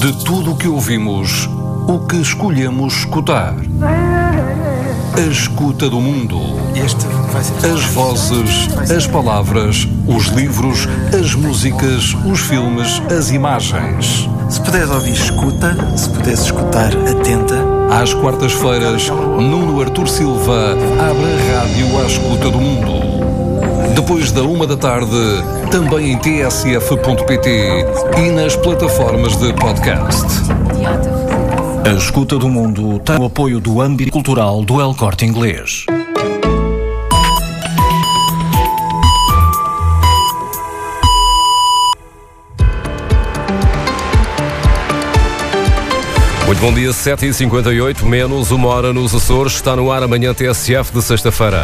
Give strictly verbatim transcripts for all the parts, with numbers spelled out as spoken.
De tudo o que ouvimos, o que escolhemos escutar. A escuta do mundo. Este vai ser... As vozes, as palavras, os livros, as músicas, os filmes, as imagens. Se puderes ouvir, escuta. Se puderes escutar, atenta. Às quartas-feiras, Nuno Artur Silva abre a rádio à escuta do mundo. Depois da uma da tarde, também em t s f ponto p t e nas plataformas de podcast. A escuta do mundo tem o apoio do âmbito cultural do El Corte Inglês. Muito bom dia, sete e cinquenta e oito, menos uma hora nos Açores. Está no ar amanhã T S F de sexta-feira.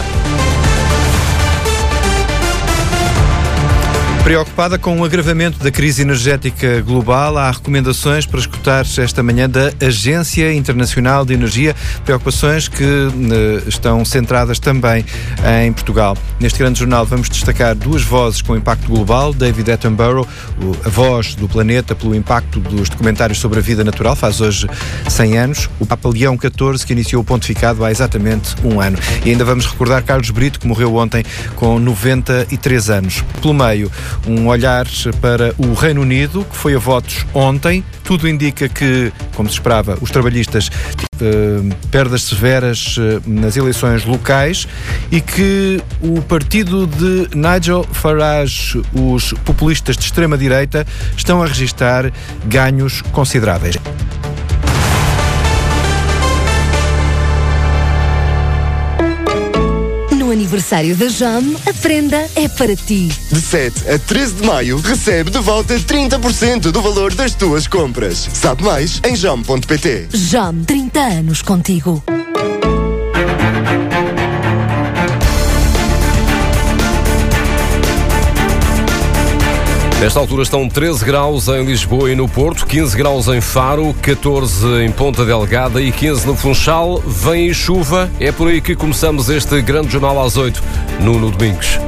Preocupada com o agravamento da crise energética global, há recomendações para escutar esta manhã da Agência Internacional de Energia, preocupações que uh, estão centradas também em Portugal. Neste grande jornal vamos destacar duas vozes com impacto global. David Attenborough, o, a voz do planeta pelo impacto dos documentários sobre a vida natural, faz hoje cem anos. O Papa Leão catorze, que iniciou o pontificado há exatamente um ano. E ainda vamos recordar Carlos Brito, que morreu ontem com noventa e três anos. Pelo meio, um olhar para o Reino Unido, que foi a votos ontem. Tudo indica que, como se esperava, os trabalhistas uh, perdas severas uh, nas eleições locais e que o partido de Nigel Farage, os populistas de extrema-direita, estão a registrar ganhos consideráveis. No aniversário da Jam, a prenda é para ti. De sete a treze de maio, recebe de volta trinta por cento do valor das tuas compras. Sabe mais em jam ponto p t. Jam, trinta anos contigo. Nesta altura estão treze graus em Lisboa e no Porto, quinze graus em Faro, catorze em Ponta Delgada e quinze no Funchal. Vem chuva, é por aí que começamos este grande jornal às oito, Nuno Domingos.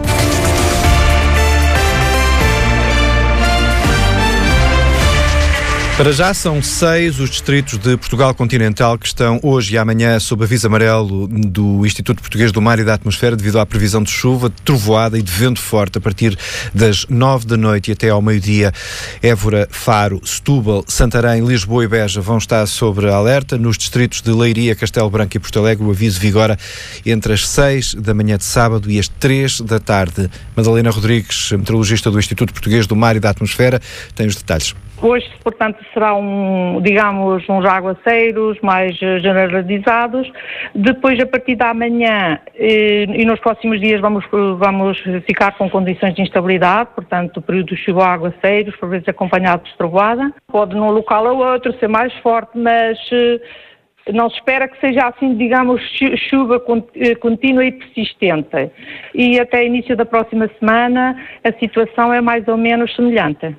Para já são seis os distritos de Portugal continental que estão hoje e amanhã sob aviso amarelo do Instituto Português do Mar e da Atmosfera devido à previsão de chuva, de trovoada e de vento forte a partir das nove da noite e até ao meio-dia. Évora, Faro, Setúbal, Santarém, Lisboa e Beja vão estar sobre alerta. Nos distritos de Leiria, Castelo Branco e Porto Alegre o aviso vigora entre as seis da manhã de sábado e as três da tarde. Madalena Rodrigues, meteorologista do Instituto Português do Mar e da Atmosfera, tem os detalhes. Hoje, portanto, será um, digamos, uns aguaceiros mais generalizados. Depois, a partir da manhã e, e nos próximos dias vamos, vamos ficar com condições de instabilidade, portanto, período de chuva, aguaceiros, por vezes acompanhado de trovoada. Pode num local ou outro ser mais forte, mas não se espera que seja assim, digamos, chuva contínua e persistente. E até início da próxima semana a situação é mais ou menos semelhante.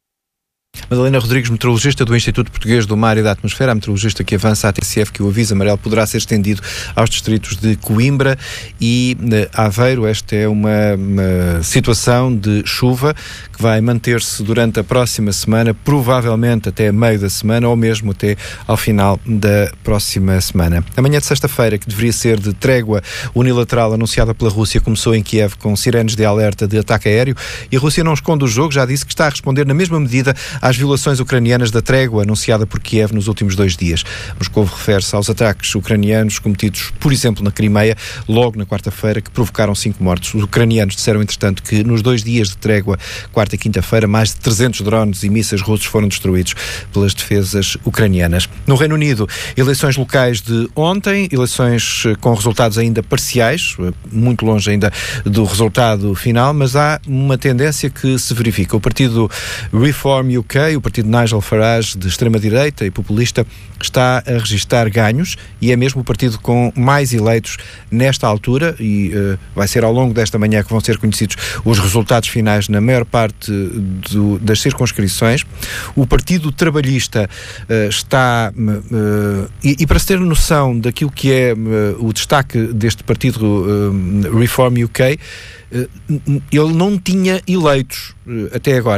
Madalena Rodrigues, meteorologista do Instituto Português do Mar e da Atmosfera, a meteorologista que avança à T S F que o aviso amarelo poderá ser estendido aos distritos de Coimbra e Aveiro. Esta é uma, uma situação de chuva que vai manter-se durante a próxima semana, provavelmente até meio da semana ou mesmo até ao final da próxima semana. Amanhã de sexta-feira, que deveria ser de trégua unilateral anunciada pela Rússia, começou em Kiev com sirenes de alerta de ataque aéreo e a Rússia não esconde o jogo, já disse que está a responder na mesma medida às violações ucranianas da trégua anunciada por Kiev nos últimos dois dias. Moscou refere-se aos ataques ucranianos cometidos, por exemplo, na Crimeia, logo na quarta-feira, que provocaram cinco mortos. Os ucranianos disseram, entretanto, que nos dois dias de trégua, quarta e quinta-feira, mais de trezentos drones e mísseis russos foram destruídos pelas defesas ucranianas. No Reino Unido, eleições locais de ontem, eleições com resultados ainda parciais, muito longe ainda do resultado final, mas há uma tendência que se verifica. O partido Reform U K, o partido de Nigel Farage, de extrema-direita e populista, está a registrar ganhos e é mesmo o partido com mais eleitos nesta altura e uh, vai ser ao longo desta manhã que vão ser conhecidos os resultados finais na maior parte do, das circunscrições. O Partido Trabalhista uh, está uh, e, e para se ter noção daquilo que é uh, o destaque deste partido uh, Reform U K, uh, ele não tinha eleitos uh, até agora.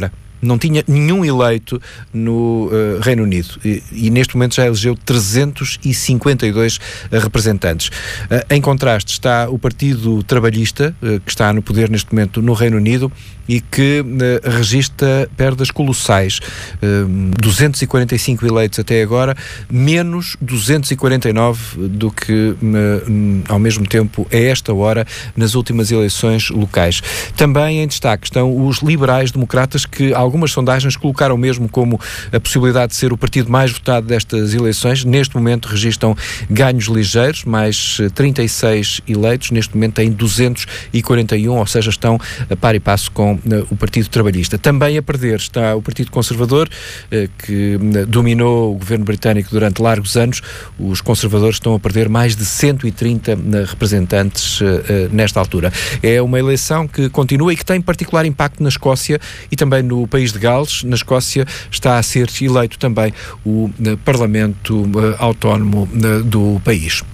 não tinha nenhum eleito no uh, Reino Unido e, e neste momento já elegeu trezentos e cinquenta e dois uh, representantes. Uh, em contraste está o Partido Trabalhista, uh, que está no poder neste momento no Reino Unido e que uh, registra perdas colossais. Uh, duzentos e quarenta e cinco eleitos até agora, menos duzentos e quarenta e nove do que uh, ao mesmo tempo a esta hora nas últimas eleições locais. Também em destaque estão os liberais-democratas, que algumas sondagens colocaram mesmo como a possibilidade de ser o partido mais votado destas eleições. Neste momento registram ganhos ligeiros, mais trinta e seis eleitos, neste momento têm duzentos e quarenta e um, ou seja, estão a par e passo com uh, o Partido Trabalhista. Também a perder está o Partido Conservador, uh, que uh, dominou o governo britânico durante largos anos. Os conservadores estão a perder mais de cento e trinta uh, representantes uh, uh, nesta altura. É uma eleição que continua e que tem particular impacto na Escócia e também no país de Gales. Na Escócia está a ser eleito também o uh, Parlamento uh, Autónomo uh, do país.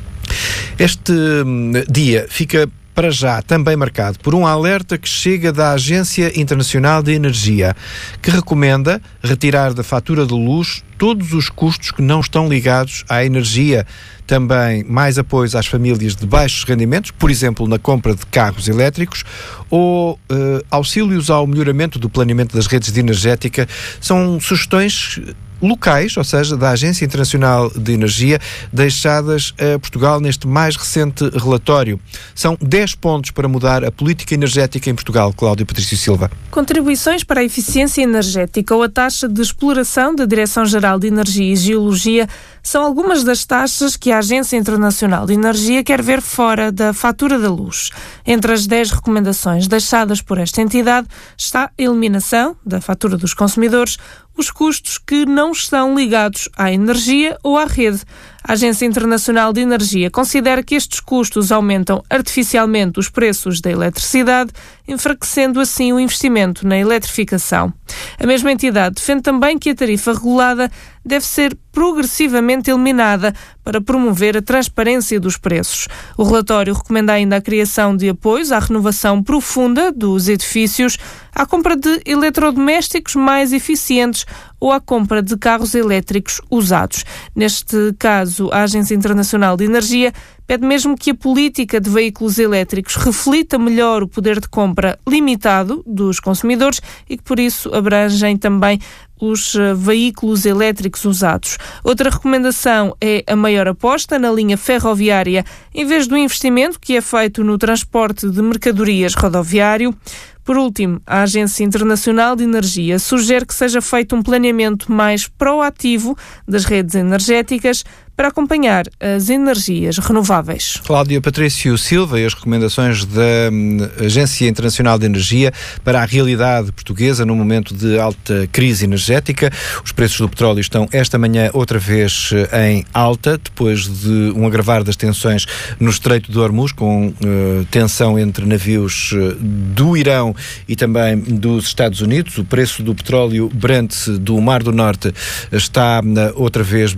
Este uh, dia fica para já também marcado por um alerta que chega da Agência Internacional de Energia, que recomenda retirar da fatura de luz todos os custos que não estão ligados à energia. Também mais apoios às famílias de baixos rendimentos, por exemplo, na compra de carros elétricos, ou uh, auxílios ao melhoramento do planeamento das redes de energética. São sugestões locais, ou seja, da Agência Internacional de Energia, deixadas a Portugal neste mais recente relatório. São dez pontos para mudar a política energética em Portugal. Cláudio Patrício Silva. Contribuições para a eficiência energética ou a taxa de exploração da Direção-Geral de Energia e Geologia são algumas das taxas que a Agência Internacional de Energia quer ver fora da fatura da luz. Entre as dez recomendações deixadas por esta entidade está a eliminação da fatura dos consumidores, os custos que não estão ligados à energia ou à rede. A Agência Internacional de Energia considera que estes custos aumentam artificialmente os preços da eletricidade, enfraquecendo assim o investimento na eletrificação. A mesma entidade defende também que a tarifa regulada deve ser progressivamente eliminada para promover a transparência dos preços. O relatório recomenda ainda a criação de apoios à renovação profunda dos edifícios, à compra de eletrodomésticos mais eficientes ou à compra de carros elétricos usados. Neste caso, a Agência Internacional de Energia pede mesmo que a política de veículos elétricos reflita melhor o poder de compra limitado dos consumidores e que, por isso, abrangem também os veículos elétricos usados. Outra recomendação é a maior aposta na linha ferroviária, em vez do investimento que é feito no transporte de mercadorias rodoviário. Por último, a Agência Internacional de Energia sugere que seja feito um planeamento mais proativo das redes energéticas para acompanhar as energias renováveis. Cláudia Patrício Silva e as recomendações da Agência Internacional de Energia para a realidade portuguesa no momento de alta crise energética. Os preços do petróleo estão esta manhã outra vez em alta, depois de um agravar das tensões no Estreito de Hormuz, com uh, tensão entre navios uh, do Irão e também dos Estados Unidos. O preço do petróleo Brent do Mar do Norte está uh, outra vez uh,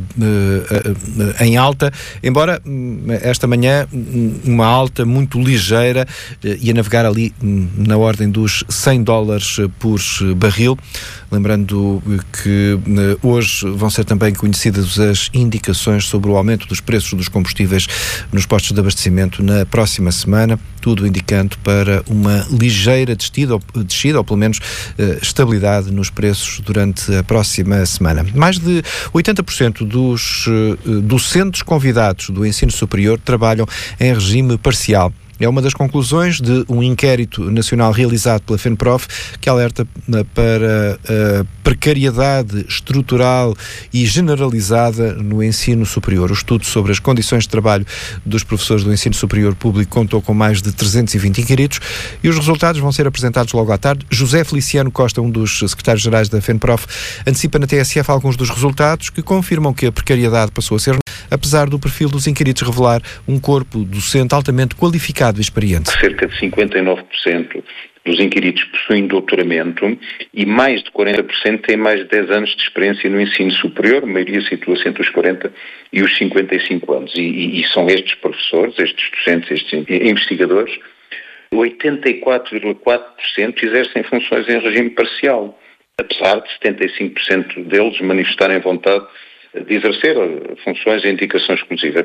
uh, em alta, embora esta manhã uma alta muito ligeira e a navegar ali na ordem dos cem dólares por barril. Lembrando que hoje vão ser também conhecidas as indicações sobre o aumento dos preços dos combustíveis nos postos de abastecimento na próxima semana, tudo indicando para uma ligeira descida, ou, descida, ou pelo menos estabilidade nos preços durante a próxima semana. Mais de oitenta por cento dos docentes convidados do ensino superior trabalham em regime parcial. É uma das conclusões de um inquérito nacional realizado pela FENPROF, que alerta para a precariedade estrutural e generalizada no ensino superior. O estudo sobre as condições de trabalho dos professores do ensino superior público contou com mais de trezentos e vinte inquiridos e os resultados vão ser apresentados logo à tarde. José Feliciano Costa, um dos secretários-gerais da FENPROF, antecipa na T S F alguns dos resultados que confirmam que a precariedade passou a ser, apesar do perfil dos inquiridos revelar um corpo docente altamente qualificado e experiente. Cerca de cinquenta e nove por cento dos inquiridos possuem doutoramento e mais de quarenta por cento têm mais de dez anos de experiência no ensino superior, a maioria situa-se entre os quarenta e os cinquenta e cinco anos. E, e, e são estes professores, estes docentes, estes investigadores, oitenta e quatro vírgula quatro por cento exercem funções em regime parcial. apesar de setenta e cinco por cento deles manifestarem vontade de exercer funções e indicação exclusiva.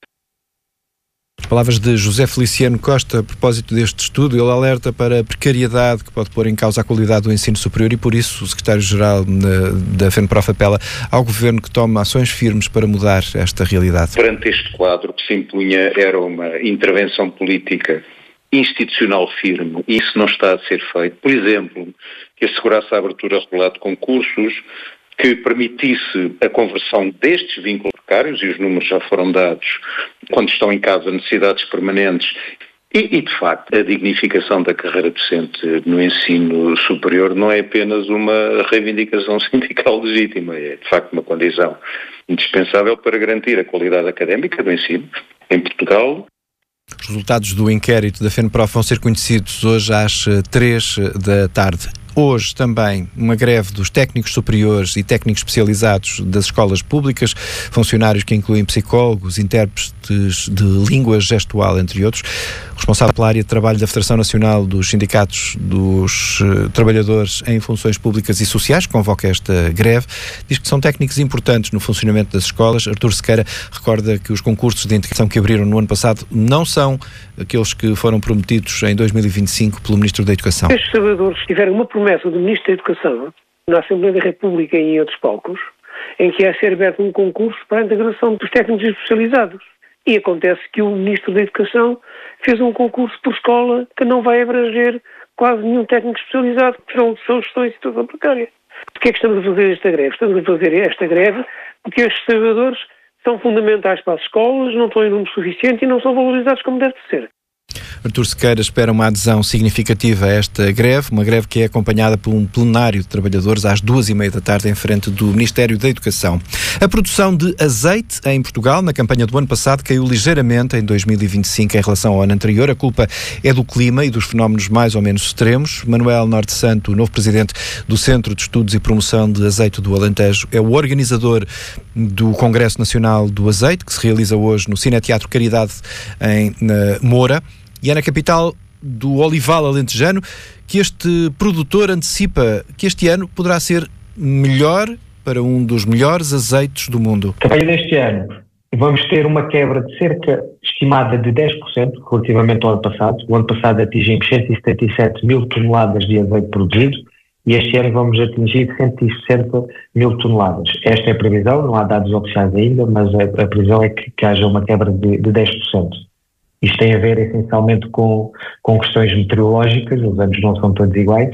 Palavras de José Feliciano Costa a propósito deste estudo. Ele alerta para a precariedade que pode pôr em causa a qualidade do ensino superior e, por isso, o secretário-geral da FENPROF apela ao Governo que tome ações firmes para mudar esta realidade. Perante este quadro, o que se impunha era uma intervenção política institucional firme, e isso não está a ser feito. Por exemplo, que assegurasse a abertura regular de concursos, que permitisse a conversão destes vínculos precários, e os números já foram dados, quando estão em causa necessidades permanentes, e, e de facto a dignificação da carreira docente no ensino superior não é apenas uma reivindicação sindical legítima, é de facto uma condição indispensável para garantir a qualidade académica do ensino em Portugal. Os resultados do inquérito da FENPROF vão ser conhecidos hoje às três da tarde. Hoje também uma greve dos técnicos superiores e técnicos especializados das escolas públicas, funcionários que incluem psicólogos, intérpretes de língua gestual, entre outros. O responsável pela área de trabalho da Federação Nacional dos Sindicatos dos uh, Trabalhadores em Funções Públicas e Sociais, que convoca esta greve, diz que são técnicos importantes no funcionamento das escolas. Artur Sequeira recorda que os concursos de integração que abriram no ano passado não são aqueles que foram prometidos em dois mil e vinte e cinco pelo Ministro da Educação. Estes trabalhadores tiveram uma promessa do Ministro da Educação, na Assembleia da República e em outros palcos, em que ia ser aberto um concurso para a integração dos técnicos especializados. E acontece que o Ministro da Educação fez um concurso por escola que não vai abranger quase nenhum técnico especializado, que são, são gestões de situação precária. Porquê é que estamos a fazer esta greve? Estamos a fazer esta greve porque estes trabalhadores são fundamentais para as escolas, não estão em número suficiente e não são valorizados como deve ser. Artur Sequeira espera uma adesão significativa a esta greve, uma greve que é acompanhada por um plenário de trabalhadores às duas e meia da tarde em frente do Ministério da Educação. A produção de azeite em Portugal, na campanha do ano passado, caiu ligeiramente em dois mil e vinte e cinco em relação ao ano anterior. A culpa é do clima e dos fenómenos mais ou menos extremos. Manuel Norte Santo, o novo presidente do Centro de Estudos e Promoção de Azeite do Alentejo, é o organizador do Congresso Nacional do Azeite, que se realiza hoje no Cineteatro Caridade em Moura. E é na capital do Olival alentejano que este produtor antecipa que este ano poderá ser melhor para um dos melhores azeites do mundo. A partir deste ano vamos ter uma quebra de cerca estimada de dez por cento relativamente ao ano passado. O ano passado atingimos cento e setenta e sete mil toneladas de azeite produzido e este ano vamos atingir cento e sessenta mil toneladas. Esta é a previsão, não há dados oficiais ainda, mas a, a previsão é que, que haja uma quebra de, de dez por cento. Isto tem a ver essencialmente com, com questões meteorológicas, os anos não são todos iguais,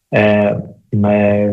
uh, mas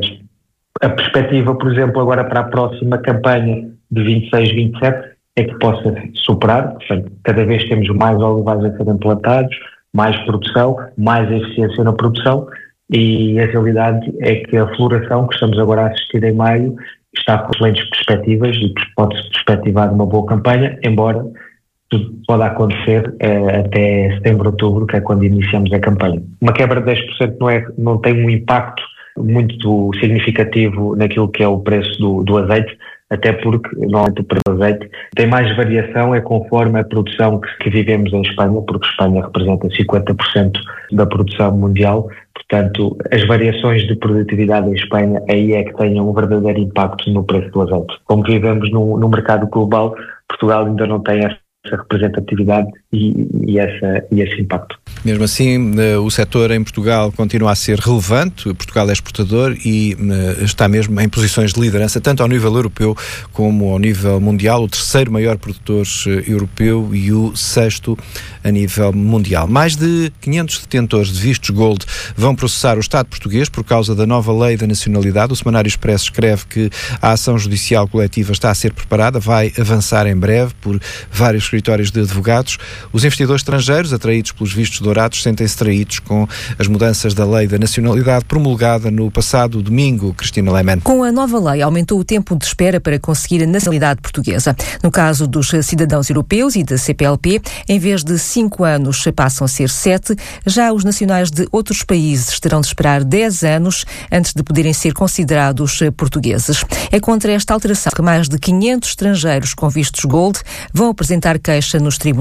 a perspectiva, por exemplo, agora para a próxima campanha de vinte e seis vinte e sete é que possa superar. Portanto, cada vez temos mais olivais a serem plantados, mais produção, mais eficiência na produção e a realidade é que a floração que estamos agora a assistir em maio está com excelentes perspectivas e pode-se perspectivar uma boa campanha, embora tudo pode acontecer uh, até setembro, outubro, que é quando iniciamos a campanha. Uma quebra de dez por cento não, é, não tem um impacto muito significativo naquilo que é o preço do, do azeite, até porque, normalmente, o preço do azeite tem mais variação, é conforme a produção que, que vivemos em Espanha, porque Espanha representa cinquenta por cento da produção mundial. Portanto, as variações de produtividade em Espanha, aí é que têm um verdadeiro impacto no preço do azeite. Como vivemos no, no mercado global, Portugal ainda não tem essa essa representatividade e, e, essa, e esse impacto. Mesmo assim, o setor em Portugal continua a ser relevante, Portugal é exportador e está mesmo em posições de liderança, tanto ao nível europeu como ao nível mundial, o terceiro maior produtor europeu e o sexto a nível mundial. Mais de quinhentos detentores de vistos Gold vão processar o Estado português por causa da nova lei da nacionalidade. O Semanário Expresso escreve que a ação judicial coletiva está a ser preparada, vai avançar em breve por vários escritórios de advogados. Os investidores estrangeiros atraídos pelos vistos dourados sentem-se traídos com as mudanças da lei da nacionalidade promulgada no passado domingo. Cristina Lehmann. Com a nova lei aumentou o tempo de espera para conseguir a nacionalidade portuguesa. No caso dos cidadãos europeus e da C P L P, em vez de cinco anos passam a ser sete, já os nacionais de outros países terão de esperar dez anos antes de poderem ser considerados portugueses. É contra esta alteração que mais de quinhentos estrangeiros com vistos Gold vão apresentar queixa nos tribunais.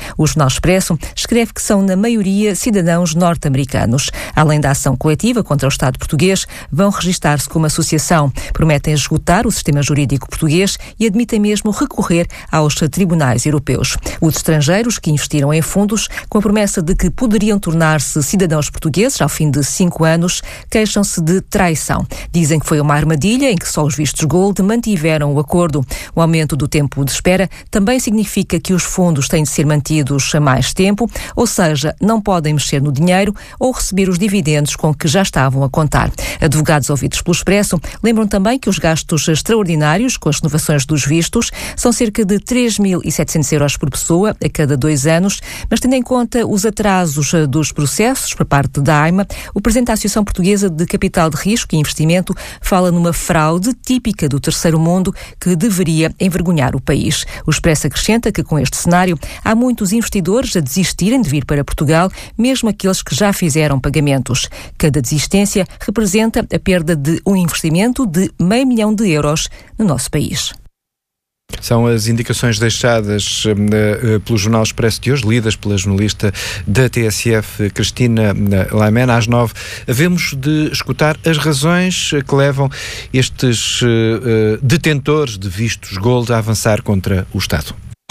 O Jornal Expresso escreve que são, na maioria, cidadãos norte-americanos. Além da ação coletiva contra o Estado português, vão registar-se como associação. Prometem esgotar o sistema jurídico português e admitem mesmo recorrer aos tribunais europeus. Os estrangeiros que investiram em fundos, com a promessa de que poderiam tornar-se cidadãos portugueses ao fim de cinco anos, queixam-se de traição. Dizem que foi uma armadilha em que só os vistos Gold mantiveram o acordo. O aumento do tempo de espera também significa que os fundos têm de ser mantidos a mais tempo, ou seja, não podem mexer no dinheiro ou receber os dividendos com que já estavam a contar. Advogados ouvidos pelo Expresso lembram também que os gastos extraordinários com as renovações dos vistos são cerca de três mil e setecentos euros por pessoa a cada dois anos, mas tendo em conta os atrasos dos processos por parte da AIMA, o Presidente da Associação Portuguesa de Capital de Risco e Investimento fala numa fraude típica do terceiro mundo que deveria envergonhar o país. O Expresso acrescenta que com este cenário há muitos investidores a desistirem de vir para Portugal, mesmo aqueles que já fizeram pagamentos. Cada desistência representa a perda de um investimento de meio milhão de euros no nosso país. São as indicações deixadas uh, pelo Jornal Expresso de hoje, lidas pela jornalista da T S F, Cristina Laiman. Às nove, havemos de escutar as razões que levam estes uh, uh, detentores de vistos Gold a avançar contra o Estado.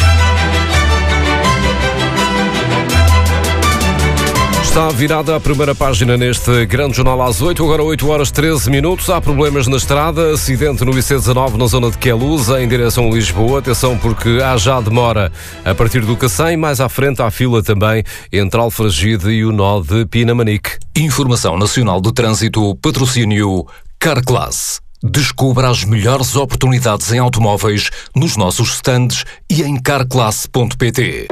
Está virada a primeira página neste grande jornal às oito, agora oito horas treze minutos. Há problemas na estrada, acidente no I C dezanove na zona de Queluz, em direção a Lisboa. Atenção porque há já demora a partir do Cacém, mais à frente há fila também entre Alfragide e o nó de Pinamanique. Informação Nacional de Trânsito, patrocínio Carclass. Descubra as melhores oportunidades em automóveis nos nossos stands e em carclass ponto pt.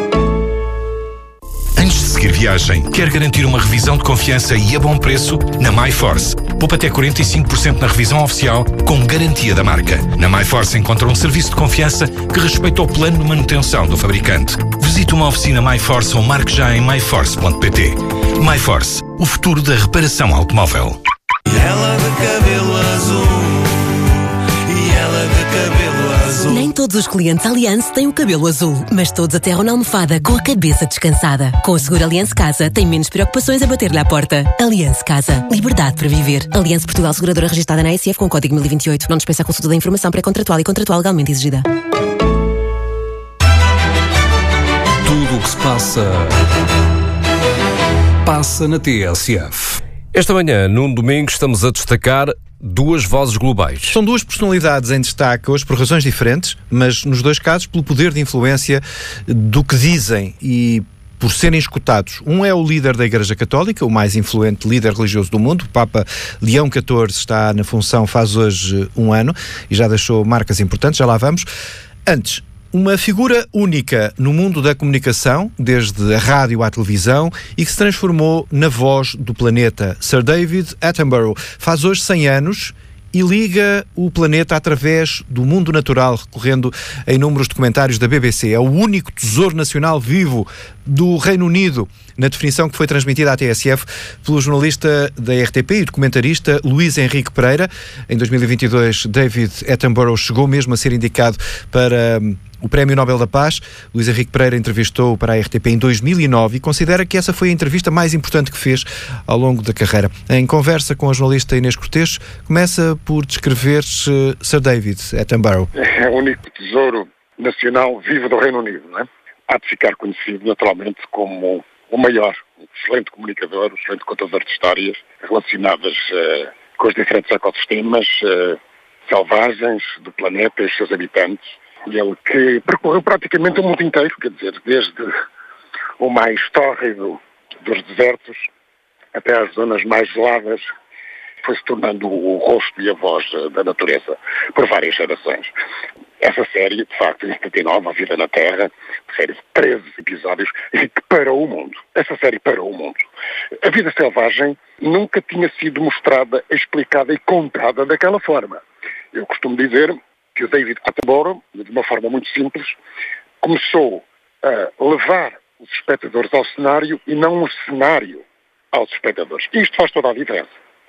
Antes de seguir viagem, quer garantir uma revisão de confiança e a bom preço? Na MyForce. Poupa até quarenta e cinco por cento na revisão oficial, com garantia da marca. Na MyForce encontra um serviço de confiança que respeita o plano de manutenção do fabricante. Visite uma oficina MyForce ou marque já em my force ponto pt. MyForce, o futuro da reparação automóvel. Ela de cabelo azul, e ela de cabelo azul. Nem todos os clientes Allianz têm o cabelo azul, mas todos aterram na almofada com a cabeça descansada. Com o seguro Allianz Casa, tem menos preocupações a bater-lhe à porta. Allianz Casa. Liberdade para viver. Allianz Portugal, seguradora registrada na A S F com código mil e vinte e oito. Não dispensa a consulta da informação pré-contratual e contratual legalmente exigida. Tudo o que se passa, passa na T S F. Esta manhã, num domingo, estamos a destacar duas vozes globais. São duas personalidades em destaque hoje por razões diferentes, mas nos dois casos pelo poder de influência do que dizem e por serem escutados. Um é o líder da Igreja Católica, o mais influente líder religioso do mundo. O Papa Leão catorze está na função faz hoje um ano e já deixou marcas importantes, já lá vamos. Antes, uma figura única no mundo da comunicação, desde a rádio à televisão, e que se transformou na voz do planeta. Sir David Attenborough faz hoje cem anos e liga o planeta através do mundo natural, recorrendo a inúmeros documentários da B B C. É o único tesouro nacional vivo do Reino Unido, na definição que foi transmitida à T S F pelo jornalista da R T P e documentarista Luís Henrique Pereira. Em dois mil e vinte e dois, David Attenborough chegou mesmo a ser indicado para o Prémio Nobel da Paz. Luís Henrique Pereira entrevistou para a R T P em dois mil e nove e considera que essa foi a entrevista mais importante que fez ao longo da carreira. Em conversa com a jornalista Inês Cortês, começa por descrever Sir David Attenborough. É o único tesouro nacional vivo do Reino Unido, não é? Há de ficar conhecido naturalmente como o maior, um excelente comunicador, um excelente contador de histórias relacionadas uh, com os diferentes ecossistemas uh, selvagens do planeta e os seus habitantes. Ele que percorreu praticamente o mundo inteiro, quer dizer, desde o mais tórrido dos desertos até às zonas mais geladas, foi-se tornando o rosto e a voz da natureza por várias gerações. Essa série, de facto, em setenta e nove, A Vida na Terra, série de treze episódios, que parou o mundo. Essa série parou o mundo. A vida selvagem nunca tinha sido mostrada, explicada e contada daquela forma. Eu costumo dizer que o David Attenborough, de uma forma muito simples, começou a levar os espectadores ao cenário e não o cenário aos espectadores. E isto faz toda a diferença.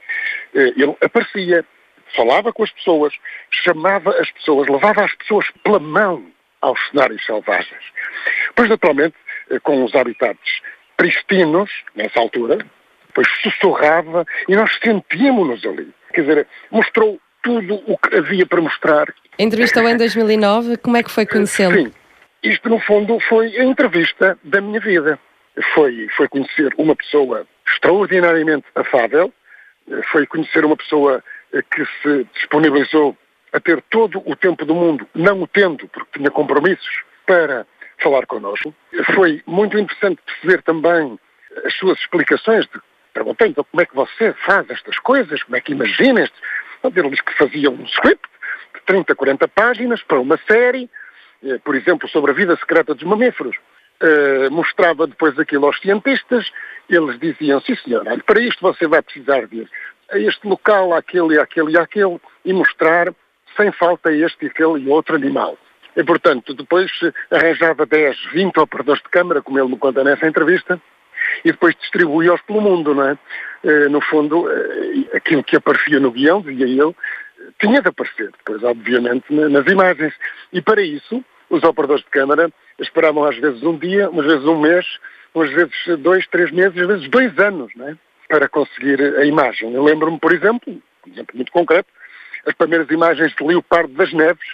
Ele aparecia, falava com as pessoas, chamava as pessoas, levava as pessoas pela mão aos cenários selvagens. Pois, naturalmente, com os habitats pristinos, nessa altura, depois sussurrava e nós sentíamos-nos ali. Quer dizer, mostrou tudo o que havia para mostrar. A entrevista em dois mil e nove, como é que foi conhecê-lo? Sim, isto no fundo foi a entrevista da minha vida. Foi, foi conhecer uma pessoa extraordinariamente afável, foi conhecer uma pessoa que se disponibilizou a ter todo o tempo do mundo, não o tendo, porque tinha compromissos, para falar connosco. Foi muito interessante perceber também as suas explicações. De, perguntei então, como é que você faz estas coisas, como é que imagina estes... Ele que fazia um script de trinta, quarenta páginas para uma série, por exemplo, sobre a vida secreta dos mamíferos. Uh, mostrava depois aquilo aos cientistas, eles diziam, sim senhor, para isto você vai precisar de ir a este local, àquele, àquele e àquele, e mostrar sem falta este, aquele e outro animal. E, portanto, depois arranjava dez, vinte operadores de câmara, como ele me conta nessa entrevista, e depois distribuía-os pelo mundo, não é? Uh, no fundo, uh, aquilo que aparecia no guião, dizia ele, tinha de aparecer, depois, obviamente, nas imagens. E para isso, os operadores de câmara esperavam às vezes um dia, umas vezes um mês, umas vezes dois, três meses, às vezes dois anos, não é? Para conseguir a imagem. Eu lembro-me, por exemplo, um exemplo muito concreto, as primeiras imagens de Leopardo das Neves.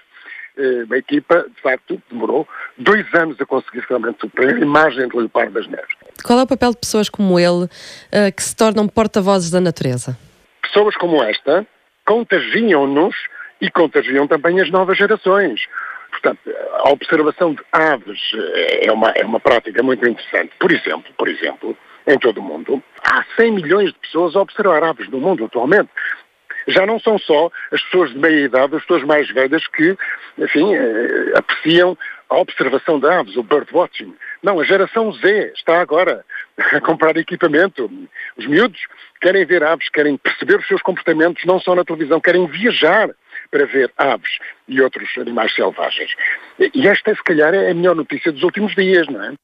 A equipa, de facto, demorou dois anos a conseguir realmente a imagem de Leopardo das Neves. Qual é o papel de pessoas como ele uh, que se tornam porta-vozes da natureza? Pessoas como esta contagiam-nos e contagiam também as novas gerações. Portanto, a observação de aves é uma, é uma prática muito interessante. Por exemplo, por exemplo, em todo o mundo, há cem milhões de pessoas a observar aves no mundo atualmente. Já não são só as pessoas de meia idade, as pessoas mais velhas que, enfim, eh, apreciam a observação de aves, o birdwatching. Não, a geração Z está agora a comprar equipamento. Os miúdos querem ver aves, querem perceber os seus comportamentos, não só na televisão, querem viajar para ver aves e outros animais selvagens. E esta, se calhar, é a melhor notícia dos últimos dias, não é?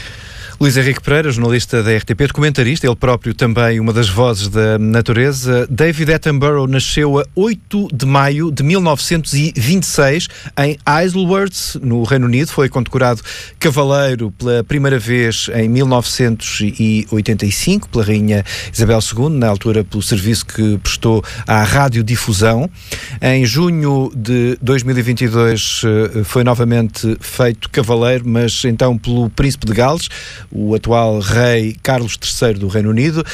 Luís Henrique Pereira, jornalista da R T P, documentarista, ele próprio também uma das vozes da natureza. David Attenborough nasceu a oito de maio de mil novecentos e vinte e seis em Isleworth, no Reino Unido. Foi condecorado cavaleiro pela primeira vez em mil novecentos e oitenta e cinco pela Rainha Isabel segunda, na altura pelo serviço que prestou à radiodifusão. Em junho de dois mil e vinte e dois foi novamente feito cavaleiro, mas então pelo Príncipe de Gales, o atual rei Carlos terceiro do Reino Unido,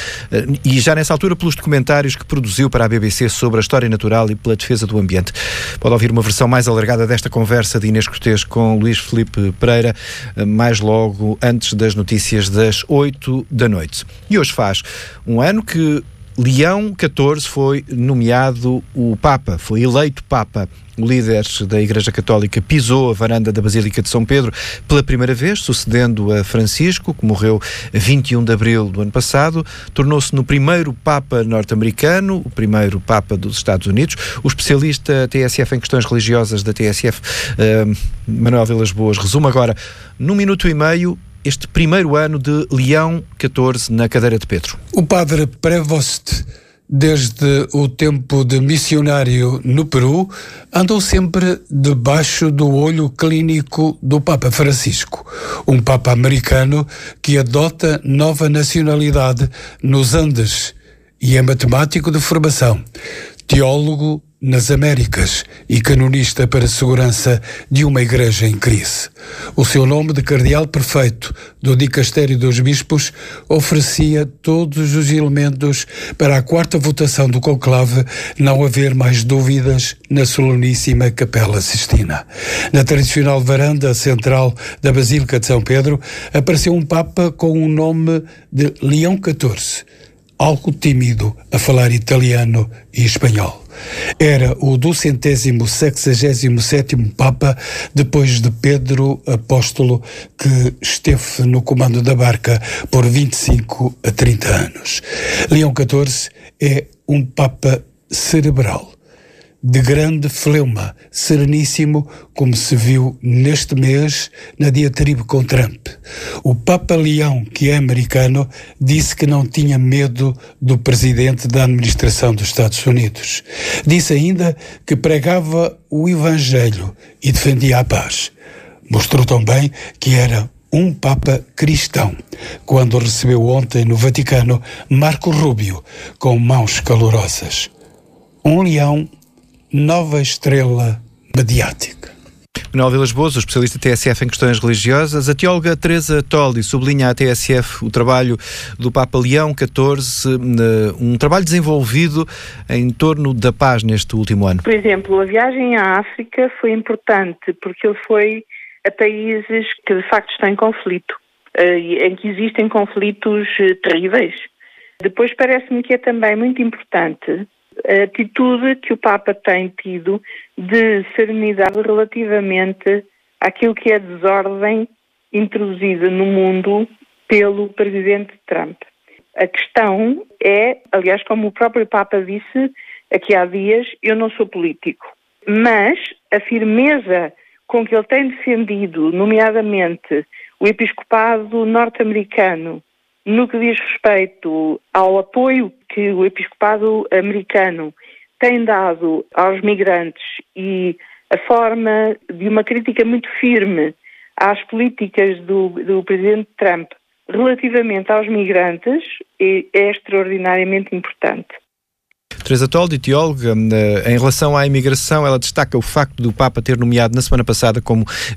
e já nessa altura pelos documentários que produziu para a B B C sobre a história natural e pela defesa do ambiente. Pode ouvir uma versão mais alargada desta conversa de Inês Cortês com Luís Filipe Pereira, mais logo antes das notícias das oito da noite. E hoje faz um ano que Leão catorze foi nomeado o Papa, foi eleito Papa. O líder da Igreja Católica pisou a varanda da Basílica de São Pedro pela primeira vez, sucedendo a Francisco, que morreu a vinte e um de abril do ano passado. Tornou-se no primeiro Papa norte-americano, o primeiro Papa dos Estados Unidos. O especialista T S F em questões religiosas da T S F, uh, Manuel Vilas Boas, resume agora, num minuto e meio, este primeiro ano de Leão catorze na cadeira de Pedro. O padre Prevost, desde o tempo de missionário no Peru, andou sempre debaixo do olho clínico do Papa Francisco, um Papa americano que adota nova nacionalidade nos Andes e é matemático de formação, teólogo nas Américas e canonista para a segurança de uma igreja em crise. O seu nome de cardeal perfeito do dicastério dos bispos oferecia todos os elementos para a quarta votação do conclave não haver mais dúvidas na soleníssima Capela Sistina. Na tradicional varanda central da Basílica de São Pedro apareceu um Papa com o nome de Leão catorze, algo tímido a falar italiano e espanhol. Era o duzentésimo sexagésimo sétimo Papa, depois de Pedro Apóstolo, que esteve no comando da barca por vinte e cinco a trinta anos. Leão catorze é um Papa cerebral, de grande fleuma, sereníssimo, como se viu neste mês na diatribe com Trump. O Papa Leão, que é americano, disse que não tinha medo do presidente da administração dos Estados Unidos. Disse ainda que pregava o Evangelho e defendia a paz. Mostrou também que era um Papa cristão, quando recebeu ontem no Vaticano Marco Rubio com mãos calorosas. Um leão, nova estrela mediática. Manuel Vilas Boas, o especialista T S F em questões religiosas. A teóloga Teresa Toldi sublinha à T S F o trabalho do Papa Leão catorze, um trabalho desenvolvido em torno da paz neste último ano. Por exemplo, a viagem à África foi importante porque ele foi a países que de facto estão em conflito, em que existem conflitos terríveis. Depois parece-me que é também muito importante a atitude que o Papa tem tido de serenidade relativamente àquilo que é a desordem introduzida no mundo pelo presidente Trump. A questão é, aliás, como o próprio Papa disse aqui há dias, eu não sou político, mas a firmeza com que ele tem defendido, nomeadamente o episcopado norte-americano, no que diz respeito ao apoio que o episcopado americano tem dado aos migrantes e a forma de uma crítica muito firme às políticas do, do presidente Trump relativamente aos migrantes, é, é extraordinariamente importante. Teresa Toldi, teóloga, em relação à imigração, ela destaca o facto do Papa ter nomeado na semana passada como